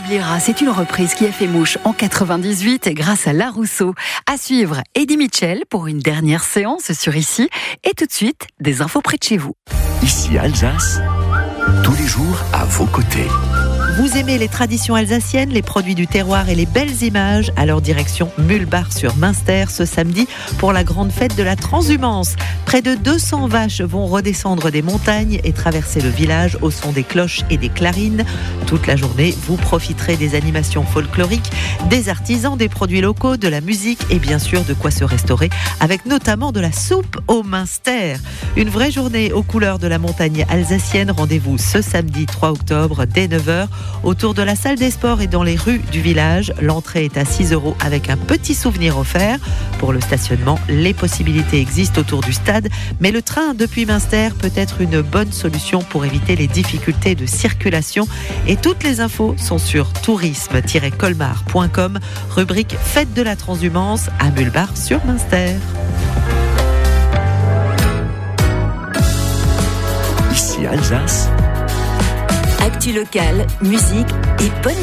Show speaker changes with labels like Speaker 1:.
Speaker 1: oubliera, c'est une reprise qui a fait mouche en 98 grâce à La Rousseau. À suivre, Eddie Mitchell pour une dernière séance sur Ici. Et tout de suite, des infos près de chez vous.
Speaker 2: Ici Alsace, tous les jours à vos côtés.
Speaker 3: Vous aimez les traditions alsaciennes, les produits du terroir et les belles images? Alors direction Mühlbach sur Münster ce samedi pour la grande fête de la transhumance. Près de 200 vaches vont redescendre des montagnes et traverser le village au son des cloches et des clarines. Toute la journée, vous profiterez des animations folkloriques, des artisans, des produits locaux, de la musique et bien sûr de quoi se restaurer avec notamment de la soupe au Münster. Une vraie journée aux couleurs de la montagne alsacienne. Rendez-vous ce samedi 3 octobre dès 9h. Autour de la salle des sports et dans les rues du village. L'entrée est à 6 € avec un petit souvenir offert. Pour le stationnement, les possibilités existent autour du stade, mais le train depuis Münster peut être une bonne solution pour éviter les difficultés de circulation. Et toutes les infos sont sur tourisme-colmar.com, rubrique Fête de la transhumance à Mühlbach sur Münster.
Speaker 2: Ici Alsace.
Speaker 1: Actu locale, musique et bonne